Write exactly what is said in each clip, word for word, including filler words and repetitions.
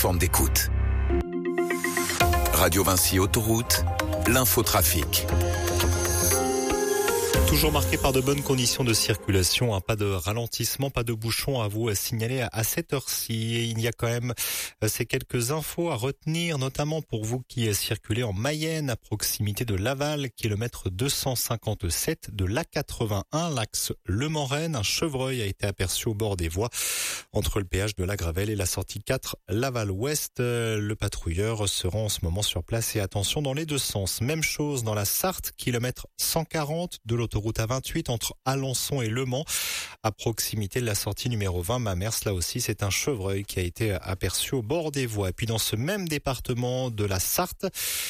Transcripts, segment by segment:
plateforme d'écoute. Radio Vinci Autoroute, l'infotrafic. Toujours marqué par de bonnes conditions de circulation, hein, pas de ralentissement, pas de bouchons à vous signaler à cette heure-ci. Et il y a quand même euh, ces quelques infos à retenir, notamment pour vous qui circulez en Mayenne, à proximité de Laval, kilomètre deux cent cinquante-sept de l'A quatre-vingt-un, l'axe Le Mans-Rennes. Un chevreuil a été aperçu au bord des voies entre le péage de la Gravelle et la sortie quatre Laval-Ouest. Le patrouilleur se rend en ce moment sur place et attention dans les deux sens. Même chose dans la Sarthe, kilomètre cent quarante de l'autoroute route A vingt-huit entre Alençon et Le Mans, à proximité de la sortie numéro vingt Mamers. Là aussi, c'est un chevreuil qui a été aperçu au bord des voies. Et puis dans ce même département de la Sarthe,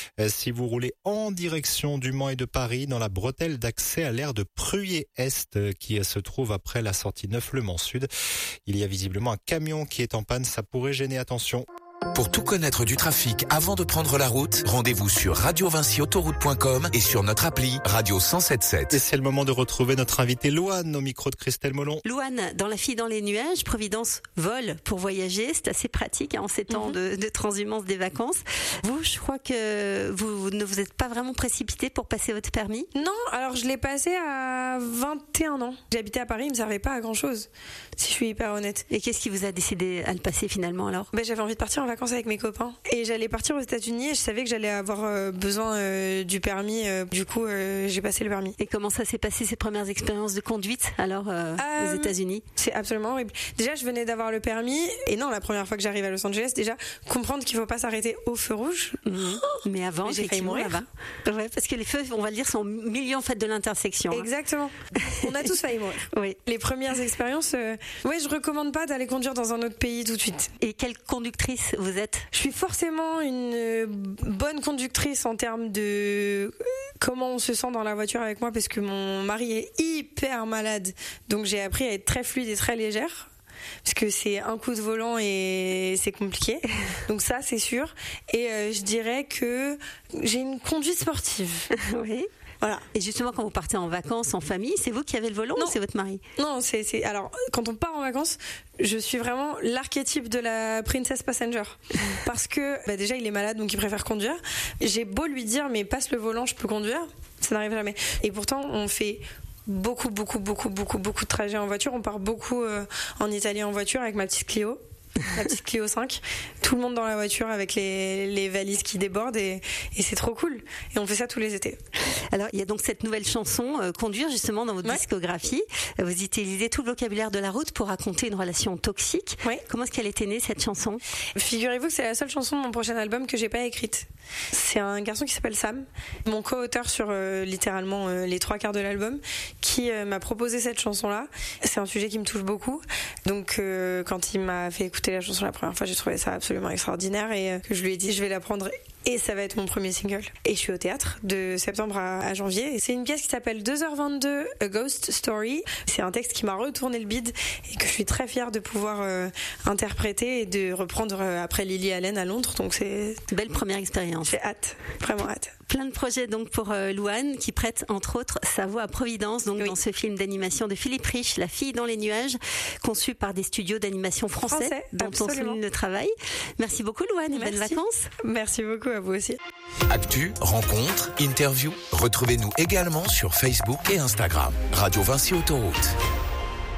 si vous roulez en direction du Mans et de Paris, dans la bretelle d'accès à l'aire de Pruyé-Est, qui se trouve après la sortie neuf Le Mans Sud, il y a visiblement un camion qui est en panne. Ça pourrait gêner. Attention. Pour tout connaître du trafic avant de prendre la route, rendez-vous sur radio vinci autoroute point com et sur notre appli Radio cent soixante-dix-sept sept. Et c'est le moment de retrouver notre invitée Louane au micro de Christelle Molon. Louane, dans La fille dans les nuages, Providence vole pour voyager. C'est assez pratique hein, en ces temps mm-hmm. de, de transhumance des vacances. Vous, je crois que vous ne vous êtes pas vraiment précipité pour passer votre permis? Non, alors je l'ai passé à vingt et un ans. J'habitais à Paris, il ne me servait pas à grand chose, si je suis hyper honnête. Et qu'est-ce qui vous a décidé à le passer finalement alors? Ben, j'avais envie de partir en vacances avec mes copains et j'allais partir aux États-Unis et je savais que j'allais avoir euh, besoin euh, du permis. Euh, du coup, euh, j'ai passé le permis. Et comment ça s'est passé ces premières expériences de conduite alors euh, euh, aux États-Unis? C'est absolument horrible. Déjà, je venais d'avoir le permis et non, la première fois que j'arrive à Los Angeles, déjà comprendre qu'il faut pas s'arrêter au feu rouge. Mmh. Mais avant, Mais j'ai failli mourir. Là-bas. Ouais, parce que les feux, on va le dire, sont au milieu en fait de l'intersection. Exactement. Hein. On a tous failli mourir. Oui. Les premières expériences, euh, ouais, je recommande pas d'aller conduire dans un autre pays tout de suite. Et quelle conductrice vous êtes? Je suis forcément une bonne conductrice en termes de comment on se sent dans la voiture avec moi parce que mon mari est hyper malade. Donc j'ai appris à être très fluide et très légère. Parce que c'est un coup de volant et c'est compliqué. Donc ça, c'est sûr. Et euh, je dirais que j'ai une conduite sportive. Oui. Voilà. Et justement, quand vous partez en vacances, en famille, c'est vous qui avez le volant non. ou c'est votre mari? Non, c'est, c'est, alors, quand on part en vacances, je suis vraiment l'archétype de la princess passenger. Parce que, bah, déjà, il est malade, donc il préfère conduire. J'ai beau lui dire, mais passe le volant, je peux conduire. Ça n'arrive jamais. Et pourtant, on fait beaucoup, beaucoup, beaucoup, beaucoup, beaucoup de trajets en voiture. On part beaucoup euh, en Italie en voiture avec ma petite Clio. La petite Clio cinq, tout le monde dans la voiture avec les, les valises qui débordent et, et c'est trop cool. Et on fait ça tous les étés. Alors, il y a donc cette nouvelle chanson, euh, Conduire, justement, dans votre ouais. discographie. Vous utilisez tout le vocabulaire de la route pour raconter une relation toxique. Ouais. Comment est-ce qu'elle était née, cette chanson? Figurez-vous que c'est la seule chanson de mon prochain album que j'ai pas écrite. C'est un garçon qui s'appelle Sam, mon co-auteur sur euh, littéralement euh, les trois quarts de l'album, qui euh, m'a proposé cette chanson-là. C'est un sujet qui me touche beaucoup. Donc, euh, quand il m'a fait écouter la chanson la première fois, j'ai trouvé ça absolument extraordinaire et euh, que je lui ai dit je vais la prendre et ça va être mon premier single. Et je suis au théâtre de septembre à, à janvier et c'est une pièce qui s'appelle deux heures vingt-deux A Ghost Story. C'est un texte qui m'a retourné le bide et que je suis très fière de pouvoir euh, interpréter et de reprendre euh, après Lily Allen à Londres. Donc c'est belle première expérience. J'ai hâte, vraiment hâte. Plein de projets donc pour euh, Louane qui prête entre autres sa voix à Providence donc oui. dans ce film d'animation de Philippe Rich, La fille dans les nuages, conçu par des studios d'animation français, français dont absolument. on souligne le travail. Merci beaucoup Louane et bonnes vacances. Merci beaucoup à vous aussi. Actu, rencontres, interviews, retrouvez-nous également sur Facebook et Instagram. Radio Vinci Autoroute.